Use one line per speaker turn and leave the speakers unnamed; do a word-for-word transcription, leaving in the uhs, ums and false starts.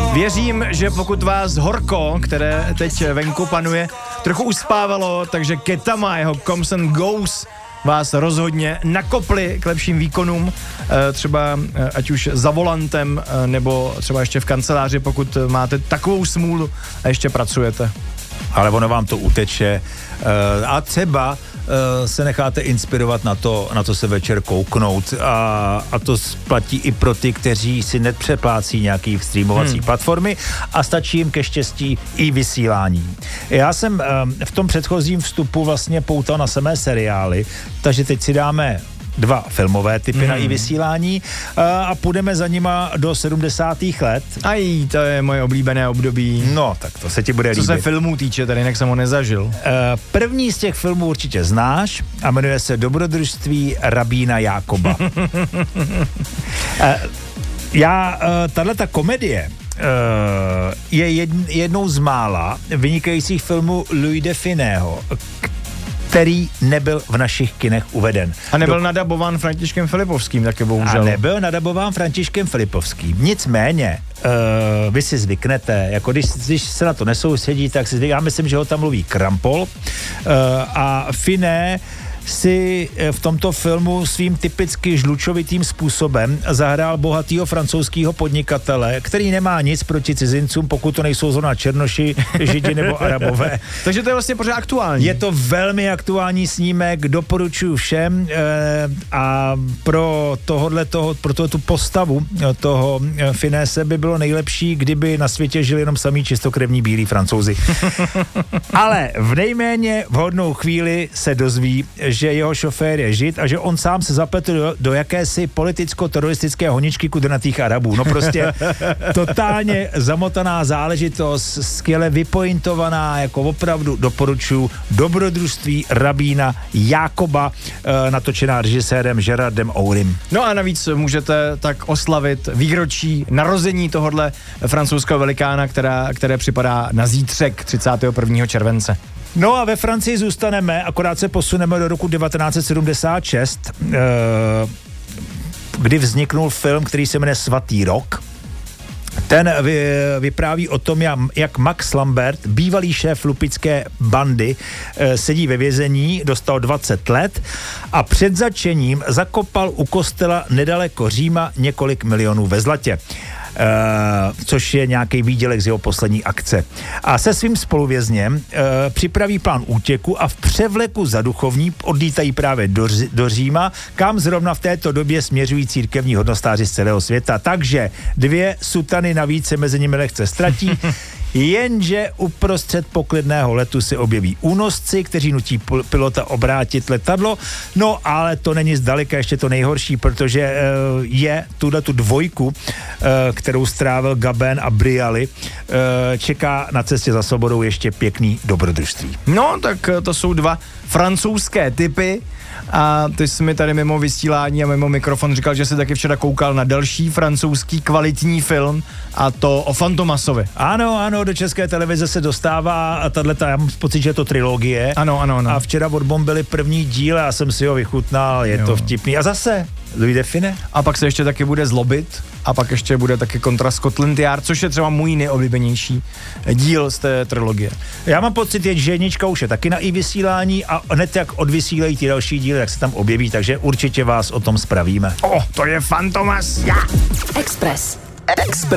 Věřím, že pokud vás horko, které teď venku panuje, trochu uspávalo, takže Ketama, jeho Comes and Goes vás rozhodně nakopli k lepším výkonům, třeba ať už za volantem, nebo třeba ještě v kanceláři, pokud máte takovou smůlu a ještě pracujete.
Ale ono vám to uteče a třeba se necháte inspirovat na to, na to se večer kouknout a, a to platí i pro ty, kteří si nepřeplácí nějaký streamovací hmm. platformy a stačí jim ke štěstí i vysílání. Já jsem v tom předchozím vstupu vlastně poutal na samé seriály, takže teď si dáme dva filmové typy hmm. na i vysílání a, a půjdeme za nima do sedmdesátých let.
Aj, to je moje oblíbené období.
No, tak to se ti bude
Co
líbit.
se filmů týče, tady jinak jsem ho nezažil.
První z těch filmů určitě znáš a jmenuje se Dobrodružství rabína Jákoba. Já, tahleta komedie je jednou z mála vynikajících filmů Louise de Funèho, který nebyl v našich kinech uveden.
A nebyl Do... nadabován Františkem Filipovským, taky bohužel.
A nebyl nadabován Františkem Filipovským. Nicméně, uh, vy si zvyknete, jako když, když se na to nesoustředí, tak si zvyknete, já myslím, že ho tam mluví Krampol uh, a Funé si v tomto filmu svým typicky žlučovitým způsobem zahrál bohatýho francouzského podnikatele, který nemá nic proti cizincům, pokud to nejsou zrovna černoši, židi nebo arabové.
Takže to je vlastně pořád aktuální.
Je to velmi aktuální snímek, doporučuji všem e, a pro tohodle toho, pro tu postavu toho Funése by bylo nejlepší, kdyby na světě žili jenom samý čistokrevní bílí Francouzi. Ale v nejméně vhodnou chvíli se dozví, že jeho šofér je žid a že on sám se zapletl do, do jakési politicko-teroristické honičky kudrnatých Arabů. No prostě totálně zamotaná záležitost, skvěle vypointovaná, jako opravdu doporučuji, Dobrodružství rabína Jákoba, e, natočená režisérem Gerardem Ourym.
No a navíc můžete tak oslavit výročí narození tohodle francouzského velikána, která, které připadá na zítřek třicátého prvního července.
No a ve Francii zůstaneme, akorát se posuneme do roku devatenáct set sedmdesát šest, kdy vzniknul film, který se jmenuje Svatý rok. Ten vy, vypráví o tom, jak Max Lambert, bývalý šéf lupické bandy, sedí ve vězení, dostal dvacet let a před začením zakopal u kostela nedaleko Říma několik milionů ve zlatě. Uh, což je nějaký výdělek z jeho poslední akce. A se svým spoluvězněm uh, připraví plán útěku a v převleku za duchovní odlítají právě do, do Říma, kam zrovna v této době směřují církevní hodnostáři z celého světa. Takže dvě sutany navíc se mezi nimi lehce ztratí, jenže uprostřed poklidného letu se objeví únosci, kteří nutí pilota obrátit letadlo. No ale to není zdaleka ještě to nejhorší, protože uh, je tuhle tu dvojku, uh, kterou strávil Gabin a Brialy, uh, čeká na cestě za svobodou ještě pěkný dobrodružství.
No, tak to jsou dva francouzské typy. A ty jsi mi tady mimo vysílání a mimo mikrofon říkal, že jsi taky včera koukal na další francouzský kvalitní film, a to o Fantomasovi.
Ano, ano, do České televize se dostává a tato, já mám pocit, že je to trilogie.
Ano, ano, ano.
A včera odbombili první díl a já jsem si ho vychutnal, je jo. to vtipný. A zase Louise de Funès.
A pak se ještě taky bude zlobit a pak ještě bude taky kontra Scotland Yard, což je třeba můj nejoblíbenější díl z té trilogie.
Já mám pocit, že jednička už je taky na i vysílání a hned jak odvysílejí ty další díly, jak se tam objeví, takže určitě vás o tom spravíme.
O, oh, to je Fantomas, ja!
Express. Express.